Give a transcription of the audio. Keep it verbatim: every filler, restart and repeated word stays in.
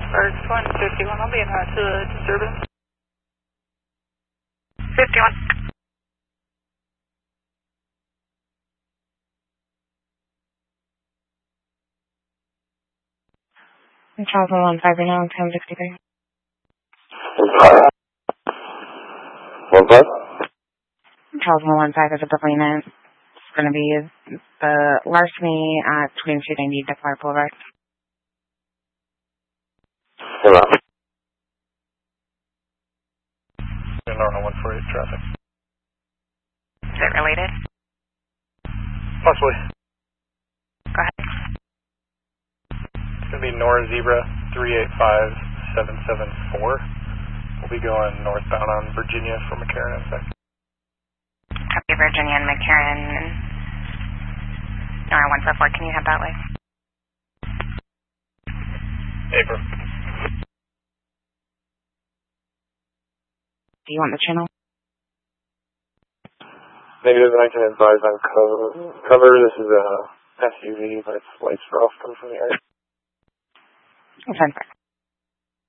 Birds one fifty-one, I'll be advised to the disturbance. fifty-one. Charles one one five right now, ten sixty-three. One five? Charles one one five is a deployment. It's going to be the larceny at twenty-two ninety Declar Boulevard. Hello. Normal one forty-eight traffic. Is it related? Possibly. Go ahead. It's going to be Nora Zebra three eight five seven seven four. We'll be going northbound on Virginia for McCarran and back. Copy Virginia and McCarran and Nora one four four. Can you head that way? April. Do you want the channel? Negative, I can advise on cover. Cover, this is a S U V, but it's lights are off coming from the area. ten five.